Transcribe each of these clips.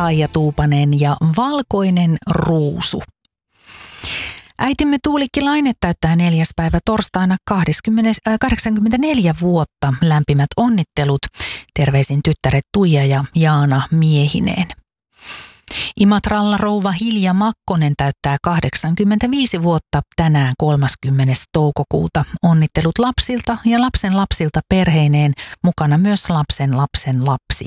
Saija Tuupanen ja Valkoinen ruusu. Äitimme Tuulikki Laine täyttää 4. päivä torstaina 84 vuotta. Lämpimät onnittelut. Terveisin tyttäret Tuija ja Jaana miehineen. Imatralla rouva Hilja Makkonen täyttää 85 vuotta tänään 30. toukokuuta. Onnittelut lapsilta ja lapsen lapsilta perheineen, mukana myös lapsen lapsen lapsi.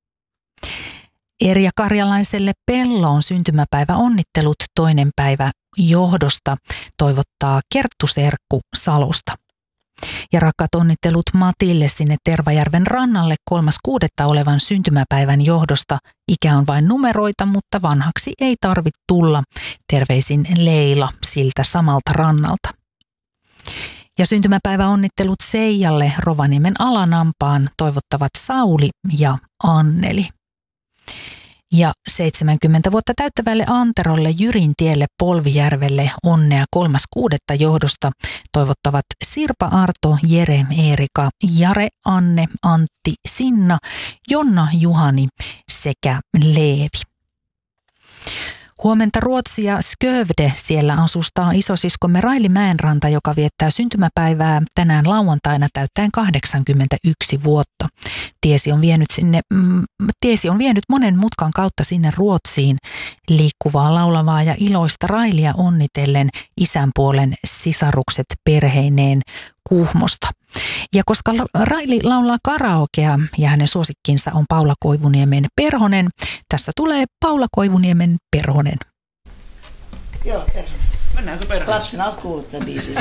Erja Karjalaiselle Pelloon syntymäpäivä onnittelut 2. päivä johdosta toivottaa Kerttu Serkku Salosta. Ja rakkaat onnittelut Matille sinne Tervajärven rannalle 3.6. olevan syntymäpäivän johdosta. Ikä on vain numeroita, mutta vanhaksi ei tarvitse tulla. Terveisin Leila siltä samalta rannalta. Ja syntymäpäivä onnittelut Seijalle Rovaniemen Alanampaan toivottavat Sauli ja Anneli. Ja 70 vuotta täyttävälle Anterolle Jyrintielle Polvijärvelle onnea 3.6. johdosta toivottavat Sirpa Arto, Jere Eerika, Jare, Anne, Antti, Sinna, Jonna, Juhani sekä Leevi. Huomenta Ruotsia Skövde, siellä asustaa isosiskomme Raili Mäenranta, joka viettää syntymäpäivää tänään lauantaina täyttäen 81 vuotta. Tiesi on vienyt monen mutkan kautta sinne Ruotsiin. Liikkuvaa, laulavaa ja iloista Railia onnitellen isän puolen sisarukset perheineen Kuhmosta. Ja koska Raili laulaa karaokea ja hänen suosikkinsa on Paula Koivuniemen Perhonen, tässä tulee Paula Koivuniemen Perhonen. Joo, Perhonen. Mennäänkö Perhonen? Lapsena olet kuullut tämän biisin.